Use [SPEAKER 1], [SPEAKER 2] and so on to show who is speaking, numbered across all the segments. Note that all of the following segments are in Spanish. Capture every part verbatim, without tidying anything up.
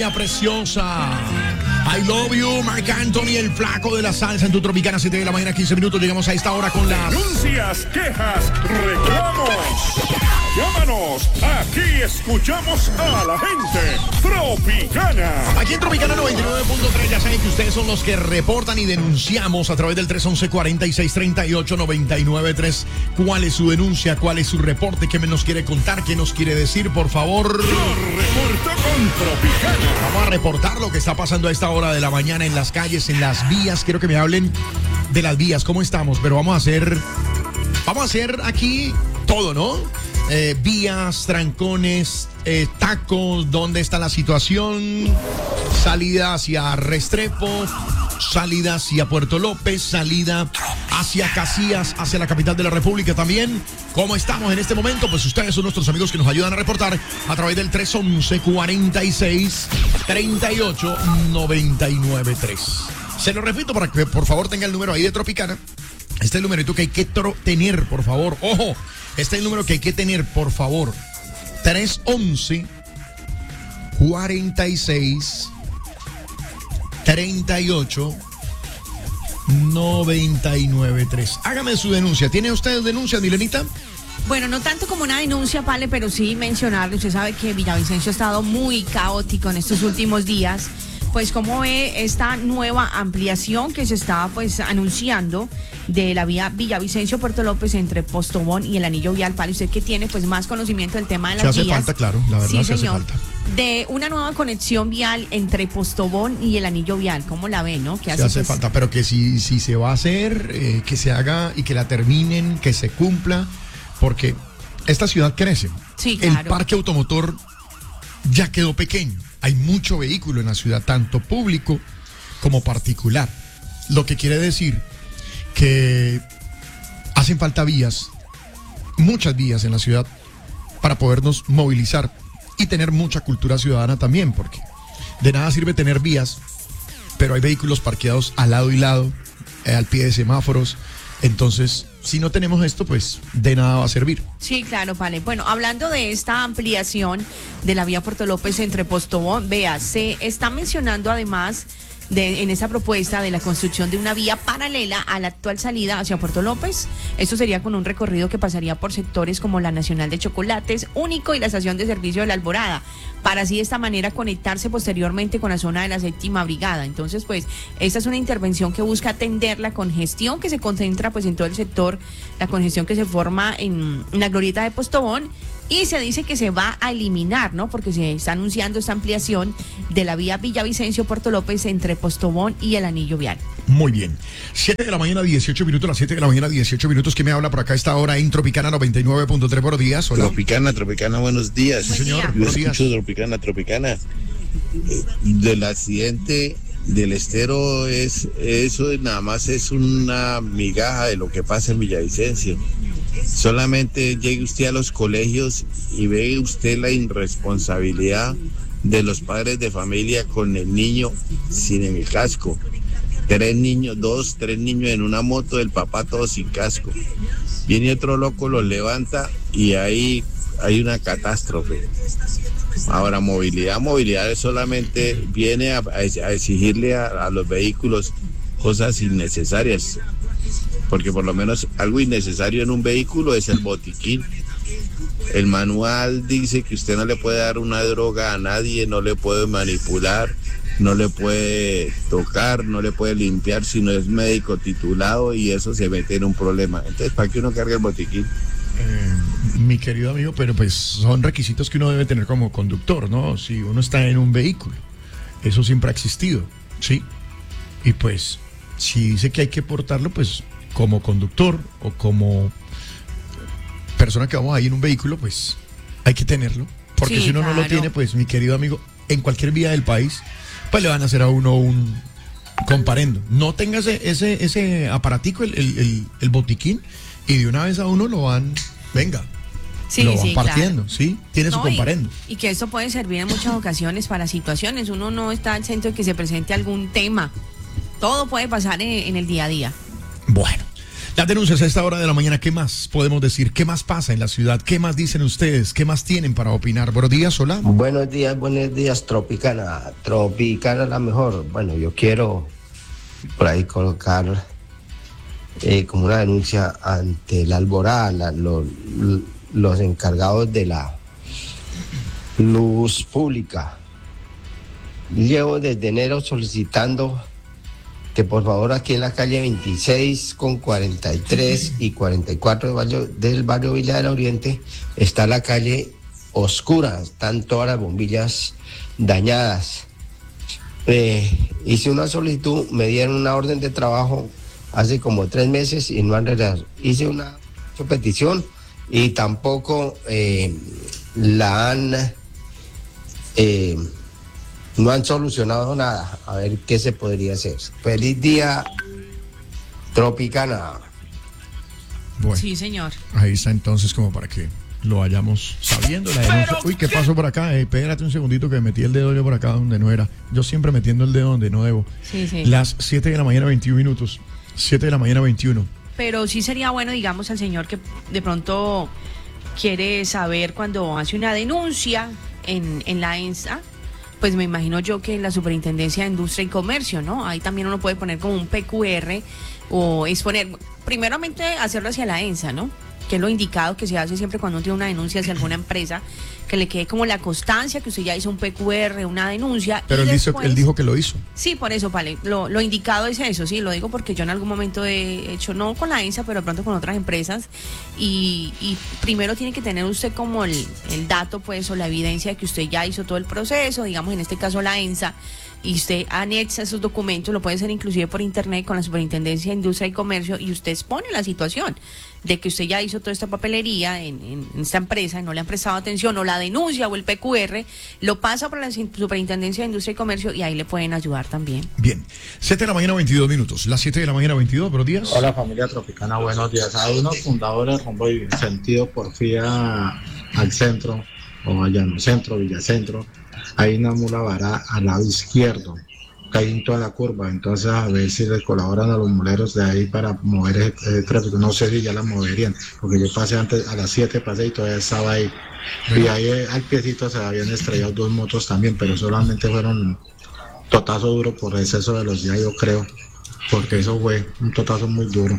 [SPEAKER 1] Preciosa. I love you, Marc Anthony, el flaco de la salsa en tu Tropicana, siete de la mañana, quince minutos. Llegamos a esta hora con las
[SPEAKER 2] denuncias, quejas, reclamos. Llámanos, aquí escuchamos a la gente. Tropicana.
[SPEAKER 1] Aquí en Tropicana noventa y nueve punto tres, ya saben que ustedes son los que reportan y denunciamos a través del tres once, cuarenta y seis, treinta y ocho, noventa y nueve tres. ¿Cuál es su denuncia? ¿Cuál es su reporte? ¿Qué me nos quiere contar? ¿Qué nos quiere decir? Por favor.
[SPEAKER 2] Yo reporto con Tropicana.
[SPEAKER 1] Vamos a reportar lo que está pasando a esta hora de la mañana en las calles, en las vías. Quiero que me hablen de las vías, cómo estamos, pero vamos a hacer, vamos a hacer aquí todo, ¿no? Eh, vías, trancones, eh, tacos, dónde está la situación, salida hacia Restrepo, salida hacia Puerto López, salida hacia Casillas, hacia la capital de la República también. ¿Cómo estamos en este momento? Pues ustedes son nuestros amigos que nos ayudan a reportar a través del tres once, cuarenta y seis, treinta y ocho, noventa y nueve tres. Se lo repito para que por favor tenga el número ahí de Tropicana. Este es el numerito que hay que tener, por favor. Ojo, este es el número que hay que tener, por favor. tres once, cuarenta y seis, treinta y ocho, noventa y nueve tres. Hágame su denuncia. ¿Tiene usted denuncia, Milenita?
[SPEAKER 3] Bueno, no tanto como una denuncia, Pale, pero sí mencionarle. Usted sabe que Villavicencio ha estado muy caótico en estos últimos días. Pues cómo ve esta nueva ampliación que se está pues anunciando de la vía Villavicencio-Puerto López entre Postobón y el Anillo Vial. Pale, usted que tiene pues más conocimiento del tema de las vías.
[SPEAKER 1] Se hace falta, claro, la verdad
[SPEAKER 3] sí,
[SPEAKER 1] se
[SPEAKER 3] señor,
[SPEAKER 1] hace falta.
[SPEAKER 3] De una nueva conexión vial entre Postobón y el Anillo Vial. ¿Cómo la ve, no? Que
[SPEAKER 1] se hace pues falta, pero que si, si se va a hacer, eh, que se haga y que la terminen, que se cumpla, porque esta ciudad crece.
[SPEAKER 3] Sí, claro.
[SPEAKER 1] El parque automotor ya quedó pequeño. Hay mucho vehículo en la ciudad, tanto público como particular. Lo que quiere decir que hacen falta vías, muchas vías en la ciudad para podernos movilizar y tener mucha cultura ciudadana también, porque de nada sirve tener vías, pero hay vehículos parqueados al lado y lado, eh, al pie de semáforos. Entonces, si no tenemos esto, pues de nada va a servir.
[SPEAKER 3] Sí, claro, vale. Bueno, hablando de esta ampliación de la vía Puerto López entre Postobón, vea, se está mencionando además de, en esa propuesta de la construcción de una vía paralela a la actual salida hacia Puerto López. Esto sería con un recorrido que pasaría por sectores como la Nacional de Chocolates, Único y la estación de servicio de la Alborada, para así de esta manera conectarse posteriormente con la zona de la séptima brigada. Entonces, pues, esta es una intervención que busca atender la congestión que se concentra pues en todo el sector, la congestión que se forma en, en la glorieta de Postobón. Y se dice que se va a eliminar, ¿no? Porque se está anunciando esta ampliación de la vía Villavicencio-Puerto López entre Postobón y el Anillo Vial.
[SPEAKER 1] Muy bien. siete de la mañana, dieciocho minutos, las siete de la mañana, dieciocho minutos. ¿Qué me habla por acá a esta hora en Tropicana noventa y nueve punto tres? Buenos días. Hola.
[SPEAKER 4] Tropicana, Tropicana, buenos días.
[SPEAKER 1] Sí, señor.
[SPEAKER 4] Yo
[SPEAKER 1] Buenos
[SPEAKER 4] escucho
[SPEAKER 1] días.
[SPEAKER 4] Tropicana, Tropicana. Eh, del accidente del estero, es eso nada más es una migaja de lo que pasa en Villavicencio. Solamente llegue usted a los colegios y ve usted la irresponsabilidad de los padres de familia con el niño sin el casco. Tres niños, dos, tres niños en una moto, el papá todo sin casco. Viene otro loco, los levanta y ahí hay una catástrofe. Ahora, movilidad, movilidad solamente viene a, a exigirle a, a los vehículos cosas innecesarias. Porque por lo menos algo innecesario en un vehículo es el botiquín. El manual dice que usted no le puede dar una droga a nadie, no le puede manipular, no le puede tocar, no le puede limpiar si no es médico titulado, y eso se mete en un problema. Entonces, ¿para qué uno carga el botiquín?
[SPEAKER 1] Eh, mi querido amigo, pero pues son requisitos que uno debe tener como conductor, ¿no? Si uno está en un vehículo, eso siempre ha existido, ¿sí? Y pues, si dice que hay que portarlo, pues como conductor o como persona que vamos ahí en un vehículo, pues hay que tenerlo, porque
[SPEAKER 3] sí,
[SPEAKER 1] si uno
[SPEAKER 3] claro.
[SPEAKER 1] no lo tiene, pues mi querido amigo, en cualquier vía del país, pues le van a hacer a uno un comparendo. No tenga ese, ese, ese aparatico, el, el, el, el botiquín, y de una vez a uno lo van, venga,
[SPEAKER 3] Sí,
[SPEAKER 1] lo van
[SPEAKER 3] sí,
[SPEAKER 1] partiendo,
[SPEAKER 3] claro.
[SPEAKER 1] ¿sí? Tiene
[SPEAKER 3] No,
[SPEAKER 1] su comparendo.
[SPEAKER 3] Y, y que esto puede servir en muchas ocasiones para situaciones. Uno no está al centro de que se presente algún tema. Todo puede pasar en, en el día a día.
[SPEAKER 1] Bueno, Las denuncias a esta hora de la mañana, ¿qué más podemos decir? ¿Qué más pasa en la ciudad? ¿Qué más dicen ustedes? ¿Qué más tienen para opinar? Buenos días, hola.
[SPEAKER 5] Buenos días, buenos días, Tropicana. Tropicana la mejor. Bueno, yo quiero por ahí colocar eh, como una denuncia ante la Alborada, la, lo, los encargados de la luz pública. Llevo desde enero solicitando que por favor aquí en la calle veintiséis con cuarenta y tres y cuarenta y cuatro del barrio, del barrio Villa del Oriente está la calle oscura, están todas las bombillas dañadas. Eh, hice una solicitud, me dieron una orden de trabajo hace como tres meses y no han realizado. Hice una petición y tampoco eh, la han... Eh, no han solucionado nada. A ver qué se podría hacer. Feliz día, Tropicana.
[SPEAKER 1] Bueno,
[SPEAKER 3] sí, señor.
[SPEAKER 1] Ahí está entonces como para que lo vayamos sabiendo. La denuncia. Uy, ¿qué pasó por acá? Eh, espérate un segundito que metí el dedo yo por acá donde no era. Yo siempre metiendo el dedo donde no debo.
[SPEAKER 3] Sí, sí.
[SPEAKER 1] Las siete de la mañana, veintiún minutos. siete de la mañana, veintiuno.
[SPEAKER 3] Pero sí sería bueno, digamos, al señor que de pronto quiere saber cuando hace una denuncia en, en la ENSA, pues me imagino yo que en la Superintendencia de Industria y Comercio, ¿no? Ahí también uno puede poner como un P Q R o exponer, primeramente hacerlo hacia la ENSA, ¿no? Que es lo indicado que se hace siempre cuando uno tiene una denuncia hacia alguna empresa, que le quede como la constancia que usted ya hizo un P Q R, una denuncia.
[SPEAKER 1] Pero él,
[SPEAKER 3] después,
[SPEAKER 1] dijo, él dijo que lo hizo.
[SPEAKER 3] Sí, por eso, vale. Lo, lo indicado es eso, sí, lo digo porque yo en algún momento he hecho, no con la ENSA, pero de pronto con otras empresas, y, y primero tiene que tener usted como el, el dato, pues, o la evidencia de que usted ya hizo todo el proceso, digamos en este caso la ENSA, y usted anexa esos documentos, lo puede hacer inclusive por internet con la Superintendencia de Industria y Comercio, y usted expone la situación de que usted ya hizo toda esta papelería en, en, en esta empresa y no le han prestado atención, o la denuncia o el P Q R, lo pasa por la Superintendencia de Industria y Comercio y ahí le pueden ayudar también.
[SPEAKER 1] Bien, siete de la mañana, veintidós minutos. Las siete de la mañana, veintidós, buenos días.
[SPEAKER 6] Hola familia Tropicana, buenos días. Hay unos fundadores rumbo y sentido Porfía al centro, o allá en el centro, Villacentro. Hay una mula vara al lado izquierdo, cae en toda la curva, entonces a ver si les colaboran a los muleros de ahí para mover el, el tráfico. No sé si ya la moverían, porque yo pasé antes, a las siete pasé y todavía estaba ahí. Y ahí al piecito se habían estrellado dos motos también, pero solamente fueron totazo duro por exceso de velocidad, yo creo, porque eso fue un totazo muy duro.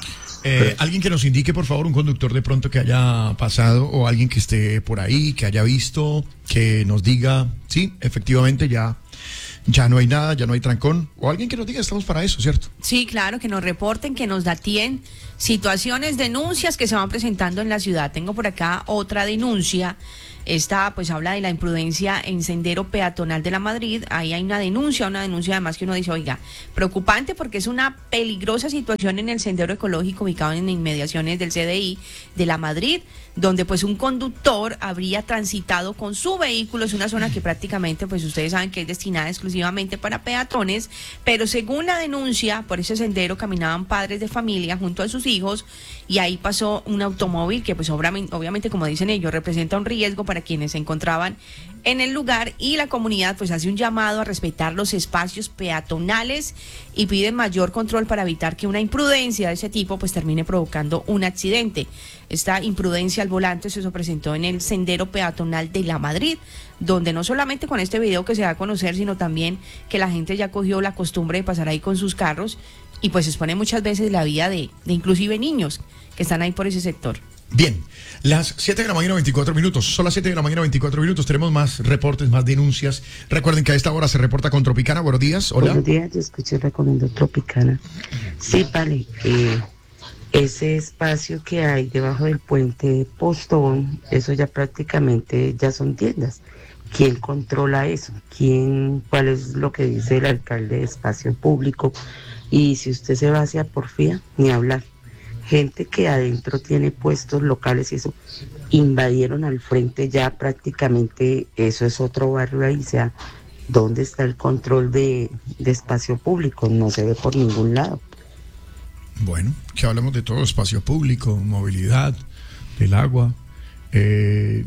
[SPEAKER 1] Eh, alguien que nos indique, por favor, un conductor de pronto que haya pasado o alguien que esté por ahí, que haya visto, que nos diga, sí, efectivamente ya, ya no hay nada, ya no hay trancón, o alguien que nos diga, estamos para eso, ¿cierto?
[SPEAKER 3] Sí, claro, que nos reporten, que nos dateen situaciones, denuncias que se van presentando en la ciudad. Tengo por acá otra denuncia. Esta pues habla de la imprudencia en sendero peatonal de la Madrid. Ahí hay una denuncia, una denuncia además que uno dice, oiga, preocupante porque es una peligrosa situación en el sendero ecológico ubicado en inmediaciones del C D I de la Madrid, donde pues un conductor habría transitado con su vehículo. Es una zona que prácticamente pues ustedes saben que es destinada exclusivamente para peatones, pero según la denuncia, por ese sendero caminaban padres de familia junto a sus hijos y ahí pasó un automóvil que pues obviamente, obviamente como dicen ellos, representa un riesgo para quienes se encontraban en el lugar, y la comunidad pues hace un llamado a respetar los espacios peatonales y pide mayor control para evitar que una imprudencia de ese tipo pues termine provocando un accidente. Esta imprudencia al volante se presentó en el sendero peatonal de la Madrid, donde no solamente con este video que se da a conocer, sino también que la gente ya cogió la costumbre de pasar ahí con sus carros y pues expone muchas veces la vida de, de inclusive niños que están ahí por ese sector.
[SPEAKER 1] Bien, las siete de la mañana, veinticuatro minutos. Son las siete de la mañana, veinticuatro minutos. Tenemos más reportes, más denuncias. Recuerden que a esta hora se reporta con Tropicana. Buenos días. Hola.
[SPEAKER 7] Buenos días, yo escuché recomiendo Tropicana. Sí, vale. Eh, ese espacio que hay debajo del puente Postobón, eso ya prácticamente ya son tiendas. ¿Quién controla eso? ¿Quién, cuál es lo que dice el alcalde de espacio público? Y si usted se va hacia Porfía, ni hablar. Gente que adentro tiene puestos locales y eso, invadieron al frente ya prácticamente, eso es otro barrio ahí, o sea, ¿dónde está el control de, de espacio público? No se ve por ningún lado.
[SPEAKER 1] Bueno, que hablamos de todo, espacio público, movilidad, del agua. Eh,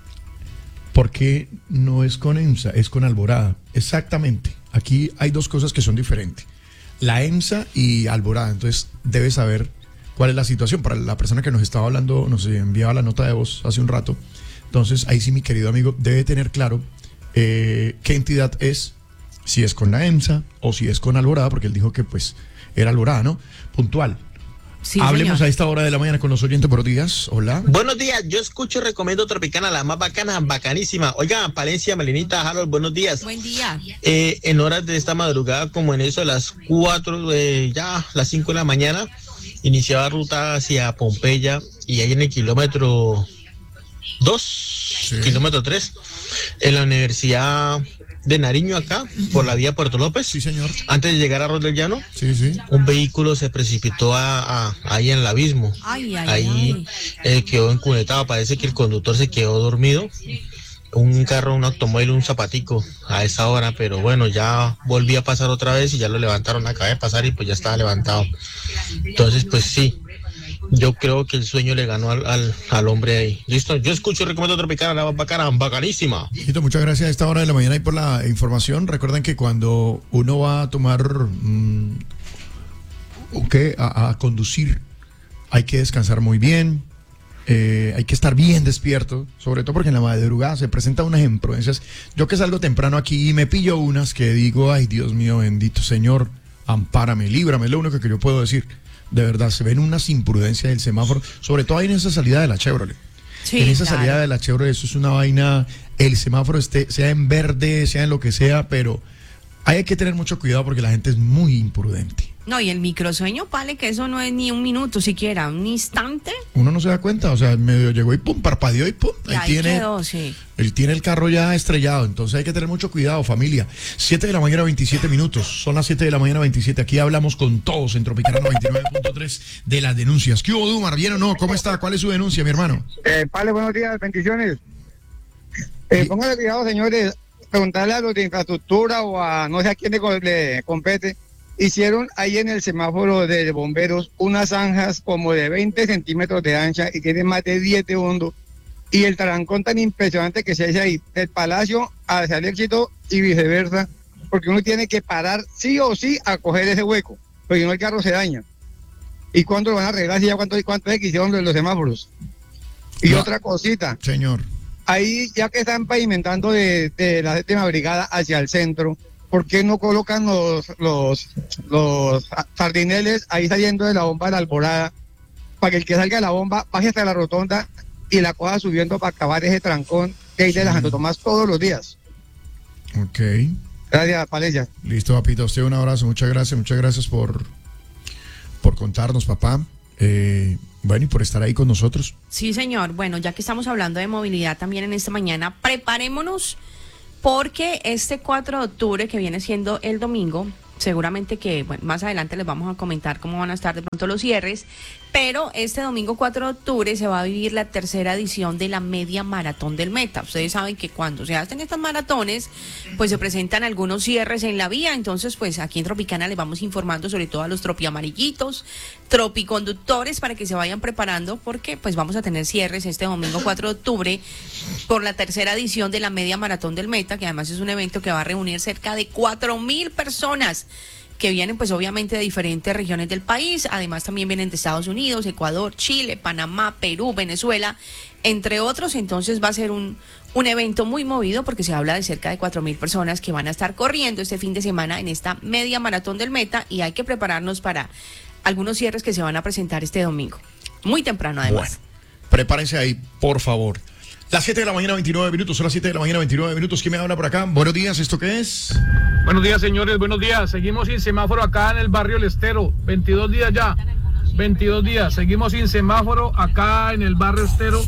[SPEAKER 1] ¿Por qué no es con EMSA, es con Alborada? Exactamente, aquí hay dos cosas que son diferentes, la EMSA y Alborada, entonces debe saber cuál es la situación. Para la persona que nos estaba hablando, nos enviaba la nota de voz hace un rato. Entonces, ahí sí, mi querido amigo, debe tener claro eh, qué entidad es, si es con la EMSA o si es con Alborada, porque él dijo que pues era Alborada, ¿no? Puntual.
[SPEAKER 3] Sí,
[SPEAKER 1] Hablemos
[SPEAKER 3] señor.
[SPEAKER 1] a esta hora de la mañana con los oyentes. Buenos días. Hola.
[SPEAKER 8] Buenos días, yo escucho y recomiendo Tropicana, la más bacana, bacanísima. Oiga, Palencia, Melinita, Harold, buenos días.
[SPEAKER 3] Buen día.
[SPEAKER 8] Eh, en horas de esta madrugada, como en eso de las cuatro, eh, ya las cinco de la mañana, iniciaba ruta hacia Pompeya y ahí en el kilómetro dos,
[SPEAKER 1] Sí.
[SPEAKER 8] kilómetro tres, en la Universidad de Nariño acá, por la vía Puerto López.
[SPEAKER 1] Sí, señor.
[SPEAKER 8] Antes de llegar a Arroz del Llano,
[SPEAKER 1] Sí, sí.
[SPEAKER 8] un vehículo se precipitó a, a- ahí en el abismo.
[SPEAKER 3] Ay, ay,
[SPEAKER 8] Ahí eh, quedó encunetado, parece que el conductor se quedó dormido. Un carro, un automóvil, un zapatico a esa hora, pero bueno, ya volví a pasar otra vez y ya lo levantaron, acabé de pasar y pues ya estaba levantado. Entonces, pues sí, yo creo que el sueño le ganó al, al, al hombre ahí. Listo, yo escucho y recomiendo Tropicana, la más bacana, bacanísima.
[SPEAKER 1] Hijito, muchas gracias a esta hora de la mañana y por la información. Recuerden que cuando uno va a tomar, mm, ¿o qué? A, a conducir, hay que descansar muy bien, eh, hay que estar bien despierto, sobre todo porque en la madrugada se presentan unas imprudencias. Yo que salgo temprano aquí y me pillo unas que digo, ay Dios mío, bendito Señor, ampárame, líbrame, es lo único que yo puedo decir. De verdad, se ven unas imprudencias del semáforo, sobre todo ahí en esa salida de la Chevrolet.
[SPEAKER 3] Sí,
[SPEAKER 1] en esa
[SPEAKER 3] claro.
[SPEAKER 1] salida de la Chevrolet, eso es una vaina, el semáforo esté, sea en verde, sea en lo que sea, pero hay que tener mucho cuidado porque la gente es muy imprudente.
[SPEAKER 3] No, y el microsueño, Pale, que eso no es ni un minuto siquiera, un instante.
[SPEAKER 1] Uno no se da cuenta, o sea, medio llegó y pum, parpadeó y pum, ahí,
[SPEAKER 3] Y ahí
[SPEAKER 1] tiene,
[SPEAKER 3] quedó, sí.
[SPEAKER 1] él tiene el carro ya estrellado, entonces hay que tener mucho cuidado, familia. siete de la mañana, veintisiete minutos, son las siete de la mañana, veintisiete, aquí hablamos con todos en Tropicana noventa y nueve punto tres de las denuncias. ¿Qué hubo, Dumar? ¿Bien o no? ¿Cómo está? ¿Cuál es su denuncia, mi hermano?
[SPEAKER 9] Eh, Pale, buenos días, bendiciones. Eh, pónganle cuidado, señores, preguntarle a los de infraestructura o a no sé a quién le, co- le compete. Hicieron ahí en el semáforo de bomberos unas zanjas como de veinte centímetros de ancha y tienen más de diez de hondo. Y el tarancón tan impresionante que se hace ahí, del Palacio hacia el Éxito y viceversa, porque uno tiene que parar sí o sí a coger ese hueco, porque si no el carro se daña. ¿Y cuándo lo van a arreglar? Si ya cuánto, cuánto es que hicieron los, los semáforos. Y
[SPEAKER 1] No.
[SPEAKER 9] otra cosita,
[SPEAKER 1] Señor.
[SPEAKER 9] ahí ya que están pavimentando de, de la séptima brigada hacia el centro, ¿por qué no colocan los, los, los sardineles ahí saliendo de la bomba de la Alborada para que el que salga de la bomba baje hasta la rotonda y la coja subiendo para acabar ese trancón que hay de la Santo Tomás todos los días?
[SPEAKER 1] Ok.
[SPEAKER 9] Gracias, Palencia.
[SPEAKER 1] Listo, papito. A usted un abrazo. Muchas gracias. Muchas gracias por, por contarnos, papá. Eh, bueno, y por estar ahí con nosotros.
[SPEAKER 3] Sí, señor. Bueno, ya que estamos hablando de movilidad también en esta mañana, preparémonos porque este cuatro de octubre, que viene siendo el domingo, seguramente que bueno, más adelante les vamos a comentar cómo van a estar de pronto los cierres, pero este domingo cuatro de octubre se va a vivir la tercera edición de la media maratón del Meta. Ustedes saben que cuando se hacen estas maratones, pues se presentan algunos cierres en la vía, entonces pues aquí en Tropicana les vamos informando sobre todo a los tropiamarillitos, tropiconductores para que se vayan preparando porque pues vamos a tener cierres este domingo cuatro de octubre por la tercera edición de la media maratón del Meta, que además es un evento que va a reunir cerca de cuatro mil personas que vienen pues obviamente de diferentes regiones del país, además también vienen de Estados Unidos, Ecuador, Chile, Panamá, Perú, Venezuela, entre otros. Entonces va a ser un, un evento muy movido porque se habla de cerca de cuatro mil personas que van a estar corriendo este fin de semana en esta media maratón del Meta y hay que prepararnos para algunos cierres que se van a presentar este domingo, muy temprano además.
[SPEAKER 1] Bueno, prepárense ahí, por favor. Las siete de la mañana, veintinueve minutos, son las siete de la mañana, veintinueve minutos. ¿Quién me habla por acá? Buenos días, ¿esto qué es?
[SPEAKER 10] Buenos días, señores, buenos días. Seguimos sin semáforo acá en el barrio El Estero. veintidós días ya. veintidós días. Seguimos sin semáforo acá en el barrio Estero,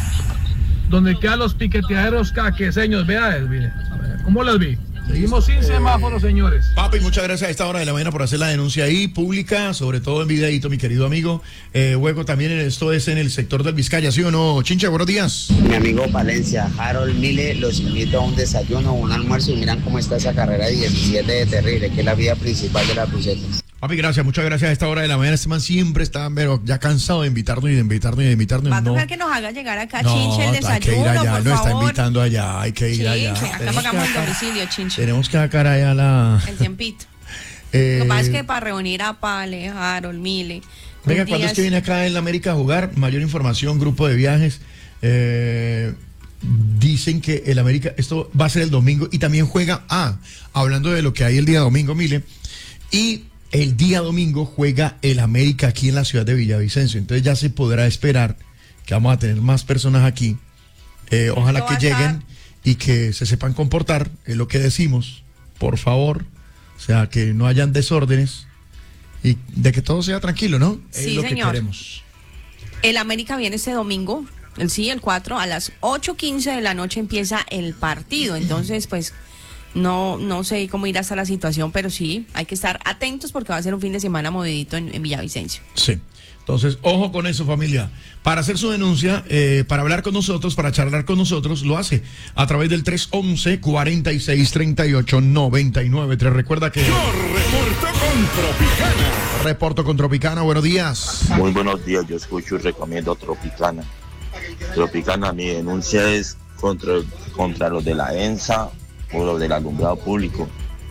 [SPEAKER 10] donde quedan los piqueteaderos caqueseños. Vea, mire, a ver, ¿cómo las vi? Seguimos sin semáforo, señores.
[SPEAKER 1] Papi, muchas gracias a esta hora de la mañana por hacer la denuncia ahí, pública, sobre todo en videíto, mi querido amigo. Eh, Hueco, también esto es en el sector del Vizcaya, ¿sí o no? Chincha, buenos días.
[SPEAKER 11] Mi amigo Valencia, Harold Mile, los invito a un desayuno, un almuerzo y miran cómo está esa carrera diecisiete de terrible, que es la vía principal de la cruceta.
[SPEAKER 1] Papi, gracias, muchas gracias a esta hora de la mañana. Este man siempre está, pero ya cansado de invitarnos y de invitarnos y de invitarnos.
[SPEAKER 3] Va a
[SPEAKER 1] no.
[SPEAKER 3] tocar que nos haga llegar acá,
[SPEAKER 1] No,
[SPEAKER 3] Chinche, el
[SPEAKER 1] hay
[SPEAKER 3] desayuno,
[SPEAKER 1] que ir allá,
[SPEAKER 3] por
[SPEAKER 1] no está
[SPEAKER 3] favor.
[SPEAKER 1] invitando allá, hay que ir allá.
[SPEAKER 3] Chinche, acá
[SPEAKER 1] Tenemos
[SPEAKER 3] pagamos
[SPEAKER 1] que
[SPEAKER 3] el
[SPEAKER 1] sacar-
[SPEAKER 3] domicilio, Chinche.
[SPEAKER 1] Tenemos que sacar allá la...
[SPEAKER 3] El tiempito.
[SPEAKER 1] Eh,
[SPEAKER 3] Lo que pasa es que para reunir a Pale, Harold, Mile,
[SPEAKER 1] Venga, ¿cuándo es que viene acá en la América a jugar? Mayor información, grupo de viajes. Eh, dicen que el América, esto va a ser el domingo y también juega, ah, hablando de lo que hay el día domingo, Mile, y el día domingo juega el América aquí en la ciudad de Villavicencio. Entonces ya se podrá esperar que vamos a tener más personas aquí. Eh, ojalá que lleguen y que se sepan comportar, es lo que decimos, por favor. O sea, que no hayan desórdenes y de que todo sea tranquilo, ¿no?
[SPEAKER 3] Sí,
[SPEAKER 1] es lo
[SPEAKER 3] señor.
[SPEAKER 1] que queremos.
[SPEAKER 3] El América viene este domingo, el sí, el cuatro, a las ocho quince de la noche empieza el partido. Entonces, pues, no no sé cómo irá hasta la situación, pero sí, hay que estar atentos porque va a ser un fin de semana movidito en, en Villavicencio.
[SPEAKER 1] Sí. Entonces, ojo con eso, familia. Para hacer su denuncia, eh, para hablar con nosotros, para charlar con nosotros, lo hace a través del tres once, cuarenta y seis, treinta y ocho, noventa y nueve. Te recuerda que...
[SPEAKER 2] Yo reporto con Tropicana.
[SPEAKER 1] Reporto con Tropicana, buenos días.
[SPEAKER 12] Muy buenos días, yo escucho y recomiendo Tropicana. Tropicana, mi denuncia es contra, contra los de la ENSA o los del alumbrado público.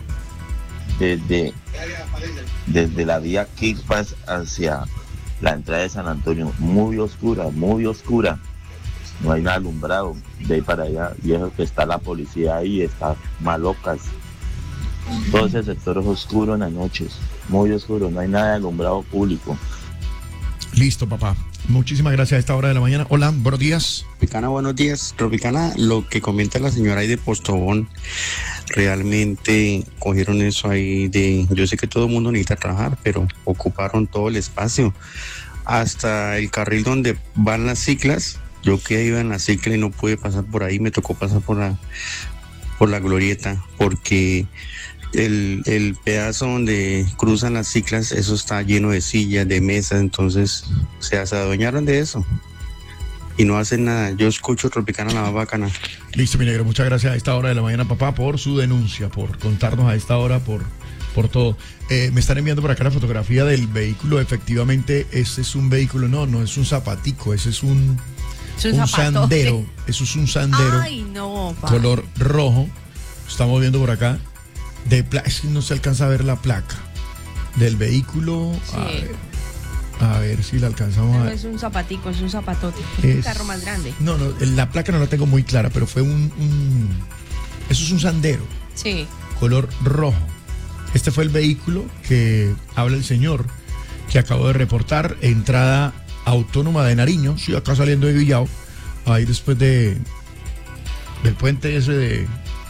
[SPEAKER 12] Desde, desde la vía Quilpas hacia la entrada de San Antonio, muy oscura, muy oscura. No hay nada alumbrado de ahí para allá. Y eso que está la policía ahí, está malocas. Todo ese sector es oscuro en las noches, muy oscuro, no hay nada de alumbrado público.
[SPEAKER 1] Listo, papá. Muchísimas gracias a esta hora de la mañana. Hola, buenos días.
[SPEAKER 13] Tropicana, buenos días. Tropicana, lo que comenta la señora ahí de Postobón, realmente cogieron eso ahí de... Yo sé que todo el mundo necesita trabajar, pero ocuparon todo el espacio. Hasta el carril donde van las ciclas, yo que iba en la cicla y no pude pasar por ahí, me tocó pasar por la, por la glorieta, porque... El, el pedazo donde cruzan las ciclas, eso está lleno de sillas, de mesas, entonces o sea, se adueñaron de eso y no hacen nada. Yo escucho Tropicana, la más bacana.
[SPEAKER 1] Listo, mi negro, muchas gracias a esta hora de la mañana, papá, por su denuncia, por contarnos a esta hora, por, por todo. Eh, me están enviando por acá la fotografía del vehículo. Efectivamente, ese es un vehículo, no, no es un zapatico, ese es un,
[SPEAKER 3] es un,
[SPEAKER 1] un sandero. Eso es un sandero.
[SPEAKER 3] Ay, no, pa.
[SPEAKER 1] Color rojo. Estamos viendo por acá. De pla- es que no se alcanza a ver la placa del vehículo.
[SPEAKER 3] Sí.
[SPEAKER 1] A ver, a ver si la alcanzamos
[SPEAKER 3] No
[SPEAKER 1] a...
[SPEAKER 3] es un zapatico, es un zapatote. Es
[SPEAKER 1] Es-
[SPEAKER 3] un carro más grande.
[SPEAKER 1] No, no, la placa no la tengo muy clara, pero fue un, un... Eso es un sandero,
[SPEAKER 3] Sí.
[SPEAKER 1] color rojo. Este fue el vehículo que habla el señor, que acabo de reportar, entrada autónoma de Nariño, sí, acá saliendo de Villao, ahí después de... del puente ese de...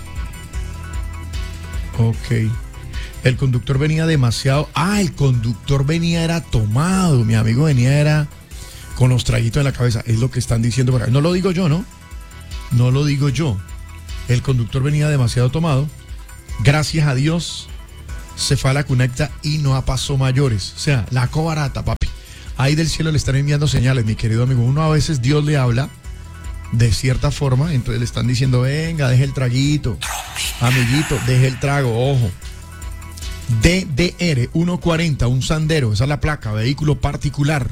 [SPEAKER 1] Ok. El conductor venía demasiado... Ah, el conductor venía era tomado. Mi amigo venía era con los traguitos en la cabeza. Es lo que están diciendo por acá. No lo digo yo, ¿no? No lo digo yo. El conductor venía demasiado tomado. Gracias a Dios se fue a la cunecta y no a paso mayores. O sea, la cobarata, papi. Ahí del cielo le están enviando señales, mi querido amigo. Uno a veces Dios le habla de cierta forma, entonces le están diciendo, venga, deje el traguito, amiguito, deje el trago, ojo. D D R ciento cuarenta, un sandero, esa es la placa, vehículo particular.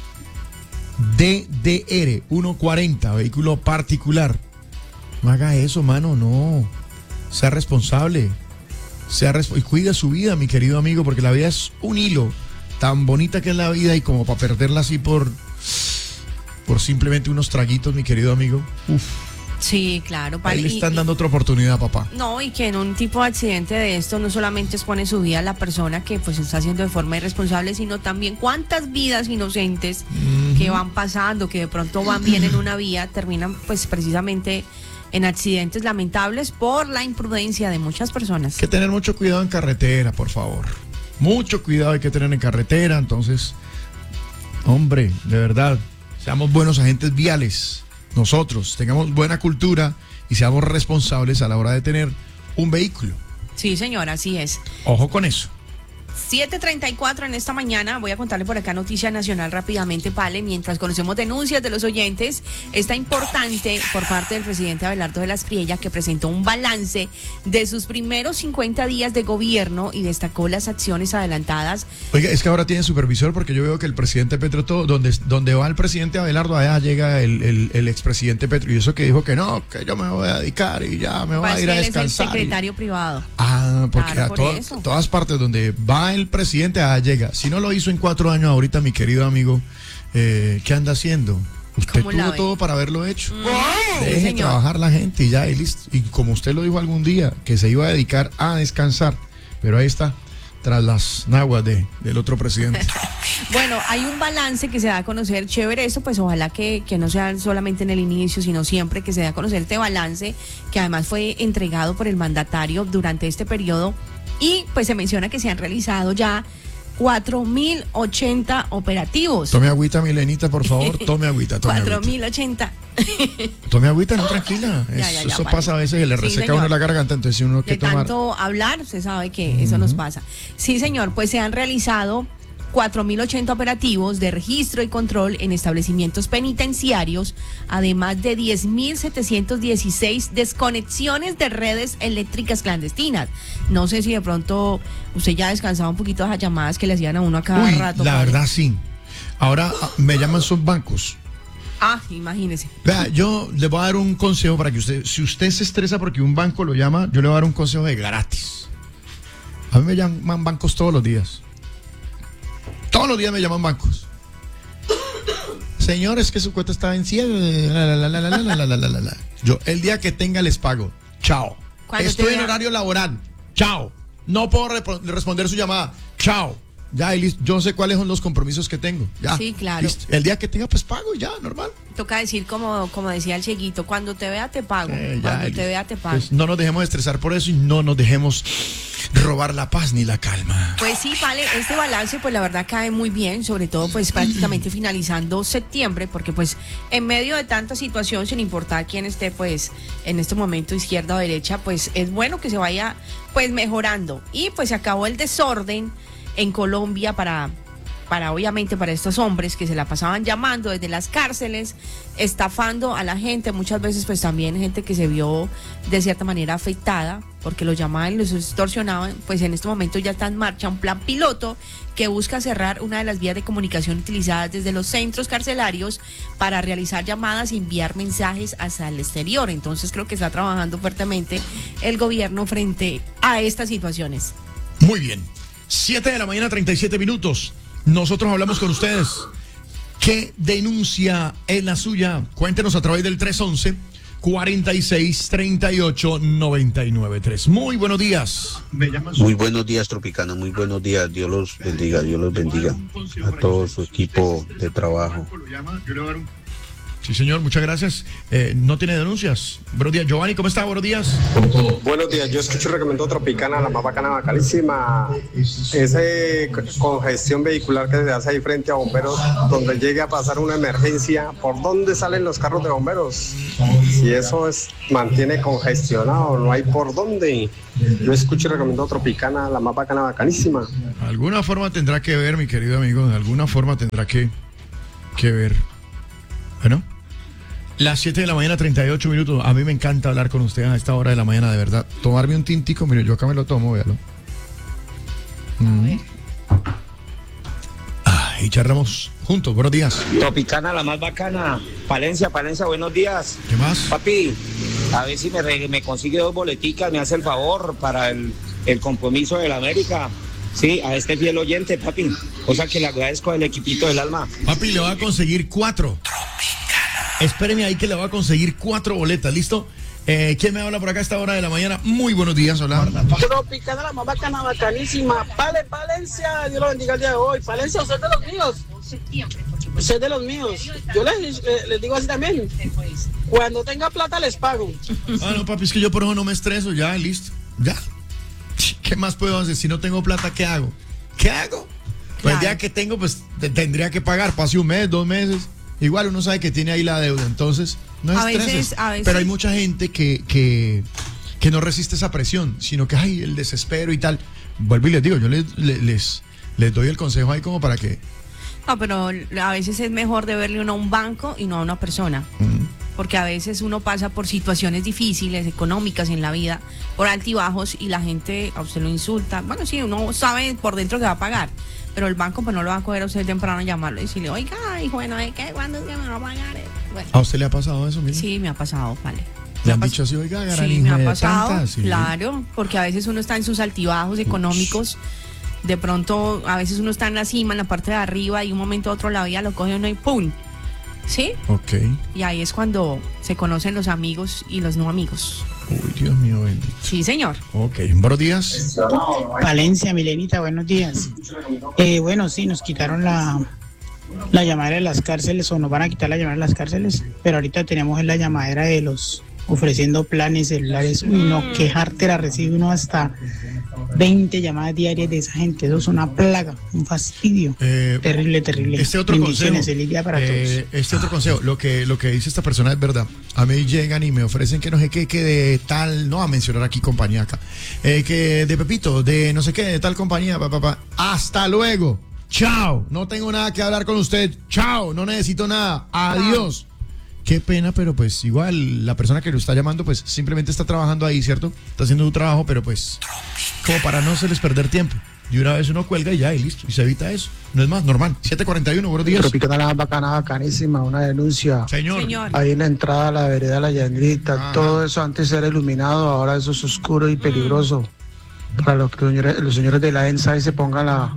[SPEAKER 1] D D R ciento cuarenta, vehículo particular. No haga eso, mano, no. Sea responsable. Sea resp- y cuida su vida, mi querido amigo, porque la vida es un hilo, tan bonita que es la vida y como para perderla así por... por simplemente unos traguitos, mi querido amigo. Uf.
[SPEAKER 3] Sí, claro.
[SPEAKER 1] Ahí le
[SPEAKER 3] y-
[SPEAKER 1] están
[SPEAKER 3] y-
[SPEAKER 1] dando otra oportunidad, papá.
[SPEAKER 3] No, y que en un tipo de accidente de esto no solamente expone su vida a la persona que pues está haciendo de forma irresponsable, sino también cuántas vidas inocentes
[SPEAKER 1] Mm-hmm.
[SPEAKER 3] que van pasando, que de pronto van bien en una vía, terminan pues precisamente en accidentes lamentables por la imprudencia de muchas personas.
[SPEAKER 1] Hay que tener mucho cuidado en carretera, por favor. Mucho cuidado hay que tener en carretera, entonces, hombre, de verdad, seamos buenos agentes viales. Nosotros tengamos buena cultura y seamos responsables a la hora de tener un vehículo.
[SPEAKER 3] Sí, señora, así es.
[SPEAKER 1] Ojo con eso.
[SPEAKER 3] siete treinta y cuatro en esta mañana, voy a contarle por acá noticia nacional rápidamente, Pale, mientras conocemos denuncias de los oyentes. Está importante por parte del presidente Abelardo de la Espriella, que presentó un balance de sus primeros cincuenta días de gobierno y destacó las acciones adelantadas.
[SPEAKER 1] Oiga, es que ahora tiene supervisor porque yo veo que el presidente Petro, todo, donde, donde va el presidente Abelardo, allá llega el, el, el expresidente Petro, y eso que dijo que no, que yo me voy a dedicar y ya me voy a
[SPEAKER 3] Parece
[SPEAKER 1] ir a
[SPEAKER 3] que él es el
[SPEAKER 1] descansar. y-
[SPEAKER 3] secretario privado.
[SPEAKER 1] Ah, porque
[SPEAKER 3] Claro,
[SPEAKER 1] a
[SPEAKER 3] por
[SPEAKER 1] to-
[SPEAKER 3] eso.
[SPEAKER 1] todas partes donde va va el presidente, ah, llega. Si no lo hizo en cuatro años ahorita, mi querido amigo, eh, ¿qué anda haciendo? Usted tuvo todo para haberlo hecho. Mm, Deje sí, trabajar la gente y ya, y listo. Y como usted lo dijo algún día, que se iba a dedicar a descansar, pero ahí está, tras las naguas de, del otro presidente.
[SPEAKER 3] Bueno, hay un balance que se da a conocer, chévere eso, pues ojalá que, que no sea solamente en el inicio, sino siempre que se dé a conocer este balance, que además fue entregado por el mandatario durante este periodo, y pues se menciona que se han realizado ya cuatro mil ochenta operativos.
[SPEAKER 1] Tome agüita, Milenita, por favor, tome agüita, tome
[SPEAKER 3] cuatro mil ochenta.
[SPEAKER 1] Tome agüita, no, tranquila.
[SPEAKER 3] Ya, ya, ya,
[SPEAKER 1] eso
[SPEAKER 3] vale.
[SPEAKER 1] pasa a veces, que le reseca sí, a uno la garganta, entonces si uno que
[SPEAKER 3] de
[SPEAKER 1] tomar.
[SPEAKER 3] tanto hablar, usted sabe que uh-huh. eso nos pasa. Sí, señor, pues se han realizado cuatro mil ochenta operativos de registro y control en establecimientos penitenciarios, además de diez mil setecientos dieciséis desconexiones de redes eléctricas clandestinas. No sé si de pronto usted ya ha descansado un poquito de las llamadas que le hacían a uno a cada
[SPEAKER 1] Uy,
[SPEAKER 3] rato.
[SPEAKER 1] La
[SPEAKER 3] padre.
[SPEAKER 1] verdad, sí. Ahora me llaman sus bancos.
[SPEAKER 3] Ah, imagínese.
[SPEAKER 1] Vea, yo le voy a dar un consejo para que usted, si usted se estresa porque un banco lo llama, yo le voy a dar un consejo de gratis. A mí me llaman bancos todos los días. Todos los días me llaman bancos. Señores, que su cuenta está vencida. La, la, la, la, la, la, la, la, la. Yo, el día que tenga les pago. Chao. Estoy en horario laboral. Chao. No puedo rep- responder su llamada. Chao. Ya, y listo. Yo sé cuáles son los compromisos que tengo. Ya.
[SPEAKER 3] Sí, claro.
[SPEAKER 1] Listo. El día que tenga, pues pago, ya, normal.
[SPEAKER 3] Toca decir, como, como decía el Cheguito, cuando te vea te pago. Eh, ya, cuando te vea te pago.
[SPEAKER 1] Pues no nos dejemos estresar por eso y no nos dejemos robar la paz ni la calma.
[SPEAKER 3] Pues sí, vale, este balance pues la verdad cae muy bien, sobre todo pues prácticamente finalizando septiembre, porque pues en medio de tanta situación, sin importar quién esté pues en este momento izquierda o derecha, pues es bueno que se vaya pues mejorando. Y pues se acabó el desorden en Colombia para... para obviamente para estos hombres que se la pasaban llamando desde las cárceles, estafando a la gente, muchas veces pues también gente que se vio de cierta manera afectada porque los llamaban y los extorsionaban. Pues en este momento ya está en marcha un plan piloto que busca cerrar una de las vías de comunicación utilizadas desde los centros carcelarios para realizar llamadas y enviar mensajes hacia el exterior. Entonces creo que está trabajando fuertemente el gobierno frente a estas situaciones.
[SPEAKER 1] Muy bien, siete de la mañana, treinta y siete minutos. Nosotros hablamos con ustedes. ¿Qué denuncia es la suya? Cuéntenos a través del tres once, cuarenta y seis, treinta y ocho, noventa y nueve tres. Muy buenos días.
[SPEAKER 13] Muy buenos días, Tropicana. Muy buenos días. Dios los bendiga. Dios los bendiga a todo su equipo de trabajo.
[SPEAKER 1] Sí, señor, muchas gracias. Eh, ¿No tiene denuncias? Buenos días, Giovanni, ¿cómo está? Buenos días.
[SPEAKER 14] Buenos días, yo escucho y recomiendo Tropicana, la más bacana, bacalísima. Ese congestión vehicular que se hace ahí frente a bomberos, donde llegue a pasar una emergencia, ¿por dónde salen los carros de bomberos? Si eso es mantiene congestionado, no hay por dónde. Yo escucho y recomiendo Tropicana, la más bacana, bacanísima.
[SPEAKER 1] De alguna forma tendrá que ver, mi querido amigo, de alguna forma tendrá que, que ver. Bueno. Las siete de la mañana, treinta y ocho minutos. A mí me encanta hablar con usted a esta hora de la mañana, de verdad. Tomarme un tintico, mire, yo acá me lo tomo, véalo. Mm. Ah, y charlamos juntos, buenos días.
[SPEAKER 15] Tropicana, la más bacana. Palencia, Palencia, buenos días.
[SPEAKER 1] ¿Qué más?
[SPEAKER 15] Papi, a ver si me, me consigue dos boleticas, me hace el favor para el, el compromiso del América. Sí, a este fiel oyente, papi. O sea que le agradezco al equipito del alma.
[SPEAKER 1] Papi, le voy a conseguir cuatro. Espéreme ahí que le voy a conseguir cuatro boletas, ¿listo? Eh, ¿Quién me habla por acá a esta hora de la mañana? Muy buenos días, hola.
[SPEAKER 16] Tropicana, la más bacana, bacanísima. Vale, Palencia, Dios lo bendiga el día de hoy. Palencia, usted es de los míos. Usted es de los míos. Yo les, les, les digo así también. Cuando tenga plata les pago.
[SPEAKER 1] Ah, no, papi, es que yo por eso no me estreso, ya, listo. Ya. ¿Qué más puedo hacer? Si no tengo plata, ¿qué hago? ¿Qué hago? Pues claro. El día que tengo, pues te, tendría que pagar. Pase un mes, dos meses. Igual uno sabe que tiene ahí la deuda, entonces no es estreses. Pero hay mucha gente que, que, que no resiste esa presión, sino que hay el desespero y tal. Vuelvo y les digo, yo les, les, les doy el consejo ahí como para que...
[SPEAKER 3] No, pero a veces es mejor deberle uno a un banco y no a una persona. Uh-huh. Porque a veces uno pasa por situaciones difíciles, económicas en la vida, por altibajos, y la gente a usted lo insulta. Bueno, sí, uno sabe por dentro que va a pagar, pero el banco pues no lo va a coger a usted temprano a llamarlo y decirle, oiga, hijo, bueno, ¿qué? ¿Cuándo es que me va a pagar? Bueno.
[SPEAKER 1] ¿A usted le ha pasado eso, mira?
[SPEAKER 3] Sí, me ha pasado, vale.
[SPEAKER 1] ¿Le han dicho así, oiga, gran
[SPEAKER 3] Sí,
[SPEAKER 1] hija
[SPEAKER 3] me ha
[SPEAKER 1] de
[SPEAKER 3] pasado,
[SPEAKER 1] tanta? Sí.
[SPEAKER 3] Claro, porque a veces uno está en sus altibajos económicos de pronto a veces uno está en la cima, en la parte de arriba, y un momento a otro la vida lo coge uno y ¡pum! ¿Sí?
[SPEAKER 1] Ok.
[SPEAKER 3] Y ahí es cuando se conocen los amigos y los no amigos.
[SPEAKER 1] Uy, Dios mío, bendito.
[SPEAKER 3] Sí, señor.
[SPEAKER 1] Ok, buenos días.
[SPEAKER 17] Valencia, Milenita, buenos días. Eh, bueno, sí, nos quitaron la, la llamadera de las cárceles, o nos van a quitar la llamadera de las cárceles, pero ahorita tenemos la llamadera de los ofreciendo planes celulares. Uy, no, qué jartera, recibe uno hasta veinte llamadas diarias de esa gente. Eso es una plaga, un fastidio.
[SPEAKER 1] Eh,
[SPEAKER 17] terrible, terrible.
[SPEAKER 1] Este otro consejo,
[SPEAKER 17] Bendiciones, feliz día para
[SPEAKER 1] eh,
[SPEAKER 17] todos.
[SPEAKER 1] este otro consejo, lo que, lo que dice esta persona es verdad. A mí llegan y me ofrecen que no sé qué, que de tal, no va a mencionar aquí compañía acá, eh, que de Pepito, de no sé qué, de tal compañía, papá, pa, pa. Hasta luego. Chao. No tengo nada que hablar con usted. Chao. No necesito nada. Adiós. Qué pena, pero pues igual la persona que lo está llamando pues simplemente está trabajando ahí, ¿cierto? Está haciendo un trabajo, pero pues como para no hacerles perder tiempo. Y una vez uno cuelga y ya, y listo, y se evita eso. No es más, normal. siete cuarenta y uno, buenos días.
[SPEAKER 18] Tropicana la bacana, bacanísima, una denuncia.
[SPEAKER 1] Señor.
[SPEAKER 3] Señor.
[SPEAKER 18] Ahí en la entrada a la vereda La Llanita,
[SPEAKER 1] Ajá.
[SPEAKER 18] todo eso antes era iluminado, ahora eso es oscuro y peligroso. Para los, que, señores, los señores de la ENSA ahí se pongan la,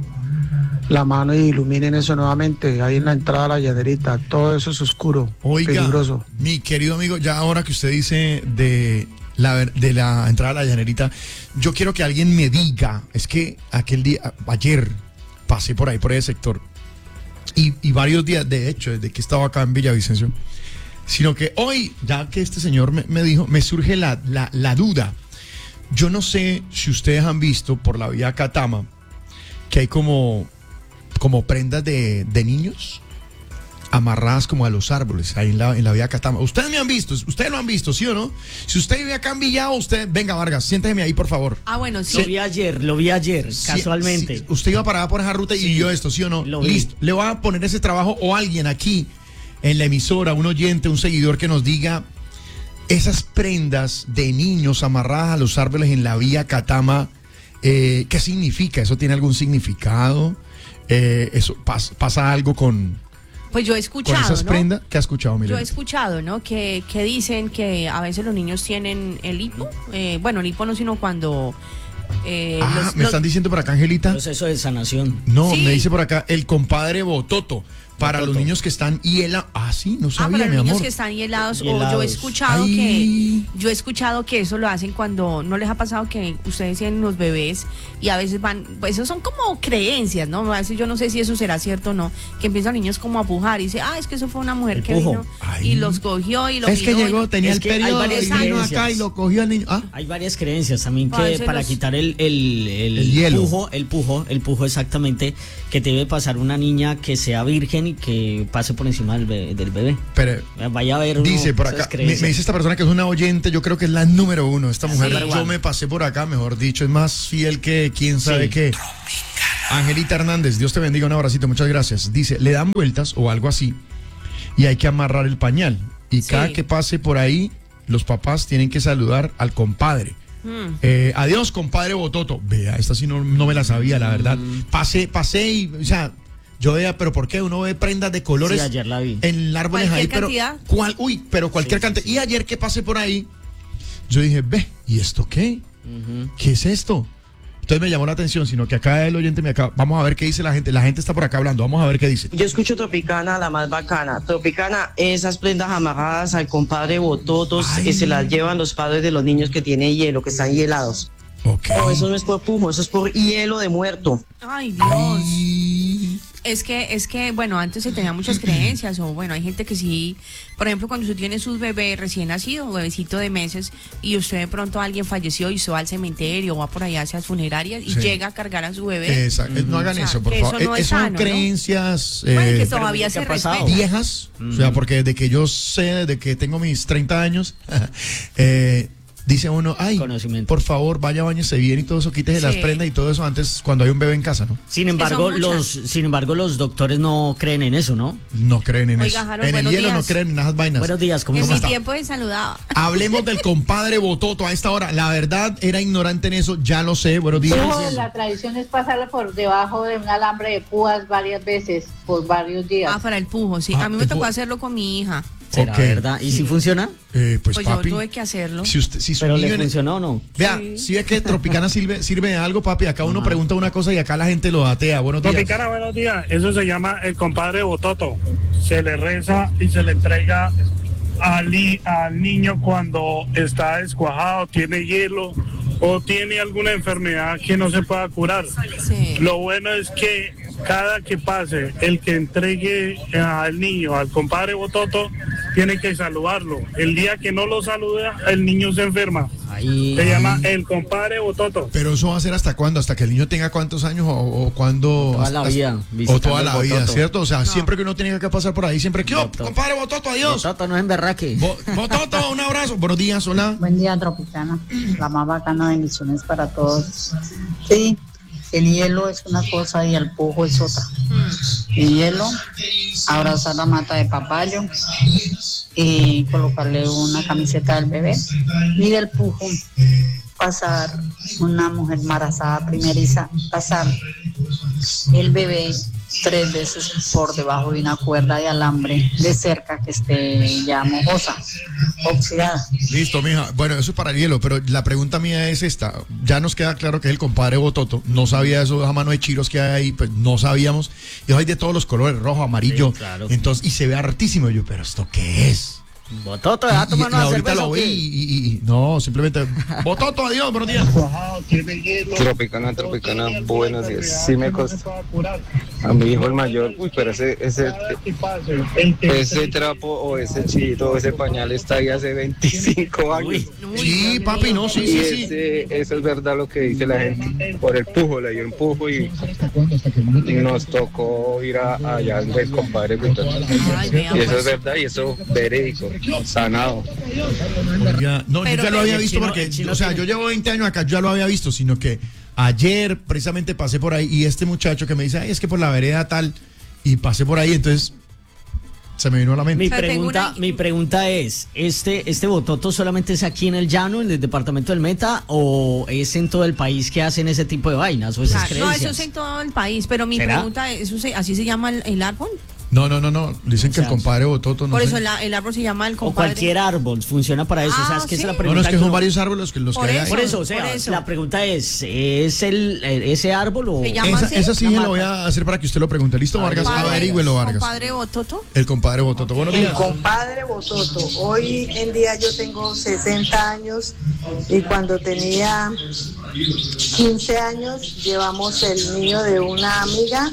[SPEAKER 18] la mano y iluminen eso nuevamente. Ahí en la entrada a La Llanerita, todo eso es oscuro,
[SPEAKER 1] Oiga,
[SPEAKER 18] peligroso.
[SPEAKER 1] mi querido amigo, ya ahora que usted dice de la, de la entrada a La Llanerita, yo quiero que alguien me diga, es que aquel día, ayer pasé por ahí, por ese sector, y, y varios días, de hecho, desde que estaba acá en Villavicencio, sino que hoy, ya que este señor me, me dijo, me surge la, la, la duda. Yo no sé si ustedes han visto por la vía Catama que hay como, como prendas de, de niños amarradas como a los árboles ahí en la, en la vía Catama. Ustedes me han visto, ustedes lo han visto, ¿sí o no? Si usted vive acá en Villado, usted, venga Vargas, siénteme ahí por favor.
[SPEAKER 3] Ah, bueno, sí.
[SPEAKER 19] Lo vi ayer, lo vi ayer,
[SPEAKER 1] Sí,
[SPEAKER 19] casualmente.
[SPEAKER 1] sí, usted iba para allá por esa ruta y
[SPEAKER 19] Sí,
[SPEAKER 1] vio esto, ¿sí o no?
[SPEAKER 19] lo vi.
[SPEAKER 1] Listo, le voy a poner ese trabajo o alguien aquí en la emisora, un oyente, un seguidor que nos diga esas prendas de niños amarradas a los árboles en la vía Catama, eh, ¿qué significa? ¿Eso tiene algún significado? Eh, eso pasa, ¿Pasa algo con,
[SPEAKER 3] Pues yo he
[SPEAKER 1] con
[SPEAKER 3] escuchado,
[SPEAKER 1] esas
[SPEAKER 3] ¿no?
[SPEAKER 1] prendas? ¿Qué ha escuchado, Miriam?
[SPEAKER 3] Yo he escuchado, ¿no? Que, que dicen que a veces los niños tienen el hipo. Eh, bueno, el hipo no, sino cuando... Eh,
[SPEAKER 1] Ah,
[SPEAKER 3] los-
[SPEAKER 1] me
[SPEAKER 3] los-
[SPEAKER 1] están diciendo por acá, Angelita.
[SPEAKER 19] Proceso de sanación.
[SPEAKER 1] No,
[SPEAKER 3] Sí.
[SPEAKER 1] me dice por acá el compadre Bototo. Para
[SPEAKER 19] Bototo.
[SPEAKER 1] los niños que están hiela. Ah, sí, no
[SPEAKER 3] Ah,
[SPEAKER 1] sabía,
[SPEAKER 3] para
[SPEAKER 1] mi
[SPEAKER 3] los niños
[SPEAKER 1] amor.
[SPEAKER 3] que están hielados, o
[SPEAKER 19] Hielados.
[SPEAKER 3] yo he escuchado
[SPEAKER 1] Ay.
[SPEAKER 3] que yo he escuchado que eso lo hacen cuando no les ha pasado que ustedes tienen los bebés y a veces van, pues eso son como creencias, ¿no? A veces yo no sé si eso será cierto o no, que empiezan los niños como a pujar y dice, ah, es que eso fue una mujer
[SPEAKER 19] El
[SPEAKER 3] que
[SPEAKER 19] pujo.
[SPEAKER 3] vino
[SPEAKER 1] Ay.
[SPEAKER 3] y los cogió y los
[SPEAKER 1] Es que
[SPEAKER 3] miró y-
[SPEAKER 1] llegó, tenía
[SPEAKER 19] Es
[SPEAKER 1] el
[SPEAKER 19] que hay
[SPEAKER 1] periodo
[SPEAKER 19] varias
[SPEAKER 1] y vino
[SPEAKER 19] creencias.
[SPEAKER 1] acá y lo cogió al niño. Ah,
[SPEAKER 19] Hay varias creencias también
[SPEAKER 3] A
[SPEAKER 19] que
[SPEAKER 3] veces
[SPEAKER 19] para
[SPEAKER 3] los-
[SPEAKER 19] quitar el, el, el,
[SPEAKER 1] El hielo.
[SPEAKER 19] pujo, el pujo, el pujo exactamente, que debe pasar una niña que sea virgen y que pase por encima del bebé. Del bebé.
[SPEAKER 1] pero
[SPEAKER 19] Vaya a ver. uno
[SPEAKER 1] dice por
[SPEAKER 19] esas
[SPEAKER 1] acá, me,
[SPEAKER 19] creencias.
[SPEAKER 1] me dice esta persona que es una oyente, yo creo que es la número uno. Esta mujer,
[SPEAKER 19] Number
[SPEAKER 1] yo
[SPEAKER 19] one.
[SPEAKER 1] me pasé por acá, mejor dicho, es más fiel que quién sabe
[SPEAKER 19] Sí.
[SPEAKER 1] qué. Angelita Hernández, Dios te bendiga, un abracito, muchas gracias. Dice, le dan vueltas o algo así y hay que amarrar el pañal. Y
[SPEAKER 3] Sí.
[SPEAKER 1] cada que pase por ahí, los papás tienen que saludar al compadre.
[SPEAKER 3] Mm.
[SPEAKER 1] Eh, adiós, compadre Bototo. Vea, esta sí no, no me la sabía, la verdad. Pasé, pasé y, o sea, yo veía, pero ¿por qué? Uno ve prendas de colores
[SPEAKER 19] Sí, ayer la vi.
[SPEAKER 1] en árboles ahí,
[SPEAKER 3] ¿Cualquier
[SPEAKER 1] pero
[SPEAKER 3] cantidad?
[SPEAKER 1] ¿cuál? Uy, pero cualquier
[SPEAKER 19] Sí, sí,
[SPEAKER 1] cantidad.
[SPEAKER 19] sí.
[SPEAKER 1] Y ayer que pasé por ahí, yo dije, ve, ¿y esto qué?
[SPEAKER 19] Ujú.
[SPEAKER 1] ¿Qué es esto? Entonces me llamó la atención, sino que acá el oyente me acaba. Vamos a ver qué dice la gente. La gente está por acá hablando. Vamos a ver qué dice.
[SPEAKER 20] Yo escucho Tropicana, la más bacana. Tropicana, esas prendas amarradas al compadre Bototos
[SPEAKER 1] Ay.
[SPEAKER 20] que se las llevan los padres de los niños que tienen hielo, que están hielados.
[SPEAKER 1] Ok.
[SPEAKER 20] No, eso no es por pujo, eso es por hielo de muerto.
[SPEAKER 3] Ay, Dios.
[SPEAKER 1] Ay.
[SPEAKER 3] Es que, es que, bueno, antes se tenían muchas creencias, o bueno, hay gente que sí, por ejemplo, cuando usted tiene sus bebés recién nacidos, bebecito de meses, y usted de pronto alguien falleció y se va al cementerio o va por allá hacia las funerarias y
[SPEAKER 1] Sí.
[SPEAKER 3] llega a cargar a su bebé.
[SPEAKER 1] Exacto. No hagan
[SPEAKER 3] O sea,
[SPEAKER 1] eso, por
[SPEAKER 3] que
[SPEAKER 1] favor.
[SPEAKER 3] eso no
[SPEAKER 1] Eh,
[SPEAKER 3] es
[SPEAKER 1] son
[SPEAKER 3] sano, ¿no?
[SPEAKER 1] creencias
[SPEAKER 3] Bueno,
[SPEAKER 1] eh,
[SPEAKER 3] que todavía
[SPEAKER 19] ¿qué
[SPEAKER 3] se
[SPEAKER 19] ha pasado?
[SPEAKER 3] respeta.
[SPEAKER 1] viejas. O sea, porque desde que yo sé, desde que tengo mis treinta años, eh, dice uno, ay,
[SPEAKER 19] Conocimiento.
[SPEAKER 1] por favor, vaya, báñese bien y todo eso, quítese las
[SPEAKER 3] Sí.
[SPEAKER 1] prendas y todo eso antes cuando hay un bebé en casa, ¿no?
[SPEAKER 19] Sin embargo,
[SPEAKER 3] son
[SPEAKER 19] los, sin embargo, los doctores no creen en eso, ¿no?
[SPEAKER 1] No creen en
[SPEAKER 3] Oiga,
[SPEAKER 1] eso.
[SPEAKER 3] Harold,
[SPEAKER 1] en el
[SPEAKER 3] buenos
[SPEAKER 1] hielo no
[SPEAKER 3] días.
[SPEAKER 1] creen en esas vainas.
[SPEAKER 19] Buenos días, ¿cómo
[SPEAKER 3] En
[SPEAKER 1] ¿Cómo
[SPEAKER 3] mi
[SPEAKER 1] está?
[SPEAKER 3] tiempo de saludaba.
[SPEAKER 1] Hablemos del compadre Bototo a esta hora. La verdad, era ignorante en eso, ya lo sé. Buenos días.
[SPEAKER 21] Pujo, la tradición es pasarla por debajo de un alambre de púas varias veces, por varios días.
[SPEAKER 3] Ah, para el pujo, sí.
[SPEAKER 1] Ah,
[SPEAKER 3] a mí me
[SPEAKER 1] el
[SPEAKER 3] tocó
[SPEAKER 1] pujo.
[SPEAKER 3] hacerlo con mi hija.
[SPEAKER 19] ¿Será
[SPEAKER 1] Ok.
[SPEAKER 19] verdad? ¿Y si funciona?
[SPEAKER 1] Eh, pues,
[SPEAKER 3] Pues
[SPEAKER 1] papi.
[SPEAKER 3] yo tuve que hacerlo.
[SPEAKER 1] Si usted, si su
[SPEAKER 19] ¿Pero le
[SPEAKER 1] niño-
[SPEAKER 19] funcionó o no?
[SPEAKER 1] Vea, si ve que Tropicana sirve, sirve de algo, papi. Acá uno pregunta una cosa y acá la gente lo datea. Buenos días.
[SPEAKER 4] Tropicana, buenos días. Eso se llama el compadre Bototo. Se le reza y se le entrega al, ni- al niño cuando está descuajado, tiene hielo o tiene alguna enfermedad que no se pueda curar. Lo bueno es que cada que pase, el que entregue al niño, al compadre Bototo, tiene que saludarlo. El día que no lo saluda, el niño se enferma.
[SPEAKER 19] Ahí.
[SPEAKER 4] Se llama el compadre Bototo.
[SPEAKER 1] Pero eso va a ser hasta cuándo, hasta que el niño tenga cuántos años o, o cuándo.
[SPEAKER 19] Toda la
[SPEAKER 1] hasta-
[SPEAKER 19] vida,
[SPEAKER 1] O
[SPEAKER 19] visitando
[SPEAKER 1] toda
[SPEAKER 19] el
[SPEAKER 1] la vida,
[SPEAKER 19] Bototo.
[SPEAKER 1] ¿cierto? O sea, siempre que uno tiene que pasar por ahí, siempre que, oh, compadre Bototo, adiós.
[SPEAKER 19] Bototo, no es emberraque.
[SPEAKER 1] Bo- Bototo, un abrazo. Buenos días, hola.
[SPEAKER 21] Buen día, Tropicana. La más bacana, bendiciones para todos. Sí, el hielo es una cosa y el pujo es otra. El hielo, abrazar la mata de papayo y colocarle una camiseta del bebé. Y del pujo, pasar una mujer embarazada primeriza, pasar el bebé tres veces por debajo de una cuerda de alambre de cerca que esté ya mojosa, oxidada.
[SPEAKER 1] Listo, mija. Bueno, eso es para el hielo, pero la pregunta mía es esta. Ya nos queda claro que es el compadre Bototo. No sabía eso, a mano de chiros que hay ahí, pues no sabíamos. Y hay de todos los colores, rojo, amarillo.
[SPEAKER 19] Sí, claro.
[SPEAKER 1] Entonces, y se ve hartísimo. Yo, pero ¿esto qué es?
[SPEAKER 19] Bototo, ¿va a
[SPEAKER 1] Y-
[SPEAKER 19] tomar
[SPEAKER 1] y
[SPEAKER 19] una
[SPEAKER 1] ahorita
[SPEAKER 19] cerveza
[SPEAKER 1] lo
[SPEAKER 19] o
[SPEAKER 1] vi
[SPEAKER 19] qué?
[SPEAKER 1] y, y- y- no, simplemente Bototo, adiós, buenos días.
[SPEAKER 22] Tropicana, Tropicana, buenos días. Sí me costó. A mi hijo el mayor, uy, pero ese, ese, ese trapo o ese chito o ese pañal está ahí hace veinticinco años.
[SPEAKER 1] Sí, papi, no, sí,
[SPEAKER 22] Y
[SPEAKER 1] sí, sí.
[SPEAKER 22] ese- eso es verdad lo que dice la gente. Por el pujo, le dio un pujo y nos tocó ir a, allá del compadre Bototo. Y eso es verdad y eso verídico, sanado.
[SPEAKER 1] Oiga, no,
[SPEAKER 22] Pero
[SPEAKER 1] yo ya lo
[SPEAKER 22] el
[SPEAKER 1] había visto
[SPEAKER 22] chino-
[SPEAKER 1] porque,
[SPEAKER 22] el chino
[SPEAKER 1] o sea,
[SPEAKER 22] tiene-
[SPEAKER 1] yo llevo veinte años acá, ya lo había visto, sino que ayer precisamente pasé por ahí y este muchacho que me dice, ay, es que por la vereda tal, y pasé por ahí, entonces se me vino a la mente.
[SPEAKER 19] Mi pregunta, mi pregunta es, ¿este, ¿este Bototo solamente es aquí en el llano, en el departamento del Meta, o es en todo el país que hacen ese tipo de vainas o esas
[SPEAKER 3] Claro, no,
[SPEAKER 19] creencias?
[SPEAKER 3] eso es en todo el país, pero mi
[SPEAKER 19] ¿Será?
[SPEAKER 3] pregunta es, ¿eso se- ¿así se llama el, el árbol?
[SPEAKER 1] No, no, no, no, dicen que el compadre Bototo no
[SPEAKER 3] Por
[SPEAKER 1] sé.
[SPEAKER 3] eso la- el árbol se llama el
[SPEAKER 19] O
[SPEAKER 3] compadre.
[SPEAKER 19] cualquier árbol, funciona para eso. o sea,
[SPEAKER 3] Ah,
[SPEAKER 19] es que esa
[SPEAKER 3] sí.
[SPEAKER 19] es la
[SPEAKER 1] No,
[SPEAKER 19] pregunta.
[SPEAKER 1] no, es que
[SPEAKER 19] que
[SPEAKER 1] son
[SPEAKER 19] uno-
[SPEAKER 1] varios árboles que los
[SPEAKER 3] Por
[SPEAKER 1] que hay.
[SPEAKER 19] Por eso, o sea,
[SPEAKER 3] por eso.
[SPEAKER 19] la pregunta es, ¿es el, ese árbol o...?
[SPEAKER 1] Esa, esa sí se la voy a hacer para que usted lo pregunte. ¿Listo, Vargas?
[SPEAKER 3] Compadre-
[SPEAKER 1] Averígüelo, Vargas.
[SPEAKER 3] Compadre Bototo.
[SPEAKER 1] El compadre Bototo. Buenos
[SPEAKER 23] El
[SPEAKER 1] días.
[SPEAKER 23] compadre Bototo. Hoy en día yo tengo sesenta años y cuando tenía quince años llevamos el niño de una amiga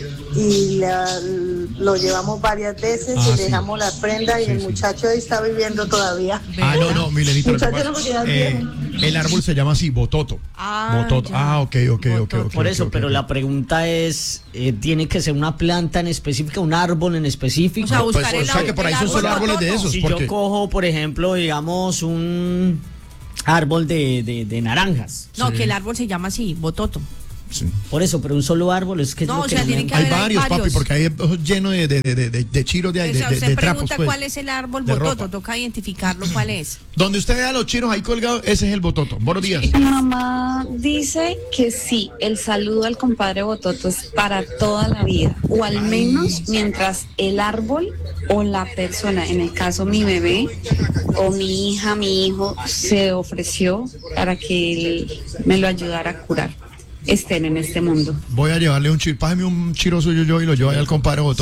[SPEAKER 23] y la- lo llevamos varias veces
[SPEAKER 1] Ah,
[SPEAKER 23] y
[SPEAKER 1] sí.
[SPEAKER 23] dejamos la prenda y el muchacho ahí está viviendo todavía.
[SPEAKER 1] Ah, no, no, Milenito, lo que
[SPEAKER 23] Muchacho,
[SPEAKER 1] pasa-
[SPEAKER 23] no, porque ya es
[SPEAKER 1] eh,
[SPEAKER 23] viejo.
[SPEAKER 1] el árbol se llama así, Bototo.
[SPEAKER 3] Ah,
[SPEAKER 1] Bototo.
[SPEAKER 3] ya.
[SPEAKER 1] Ah, ok, ok, ok, ok.
[SPEAKER 19] Por
[SPEAKER 1] ok,
[SPEAKER 19] eso,
[SPEAKER 1] ok,
[SPEAKER 19] pero
[SPEAKER 1] ok.
[SPEAKER 19] la pregunta es, eh, ¿tiene que ser una planta en específica, un árbol en específico?
[SPEAKER 3] O sea, buscar Pues, el
[SPEAKER 1] o sea, que por ahí son solo árboles de esos,
[SPEAKER 19] Si
[SPEAKER 1] porque-
[SPEAKER 19] yo cojo, por ejemplo, digamos, un árbol de, de, de naranjas.
[SPEAKER 3] No, que el árbol se llama así, Bototo.
[SPEAKER 19] Por eso, pero un solo árbol es que es
[SPEAKER 3] No,
[SPEAKER 19] lo
[SPEAKER 3] o
[SPEAKER 19] que
[SPEAKER 3] sea,
[SPEAKER 19] no me-
[SPEAKER 3] tienen que
[SPEAKER 1] Hay
[SPEAKER 3] haber- hay
[SPEAKER 1] varios, papi,
[SPEAKER 3] varios.
[SPEAKER 1] porque hay lleno de, de, de, de, de chiros de,
[SPEAKER 3] O
[SPEAKER 1] de,
[SPEAKER 3] sea,
[SPEAKER 1] de,
[SPEAKER 3] usted
[SPEAKER 1] de trapos,
[SPEAKER 3] pregunta
[SPEAKER 1] pues.
[SPEAKER 3] cuál es el árbol
[SPEAKER 1] de
[SPEAKER 3] Bototo,
[SPEAKER 1] ropa.
[SPEAKER 3] toca identificarlo cuál es.
[SPEAKER 1] Donde usted vea los chiros ahí colgados, ese es el Bototo. Buenos días.
[SPEAKER 24] Mi mamá dice que sí, el saludo al compadre Bototo es para toda la vida, o al menos mientras el árbol o la persona, en el caso mi bebé o mi hija, mi hijo, se ofreció para que él me lo ayudara a curar, estén en este mundo.
[SPEAKER 1] Voy a llevarle un chiro. Págame un chiro suyo yo y lo llevo ahí al compadre Bototo.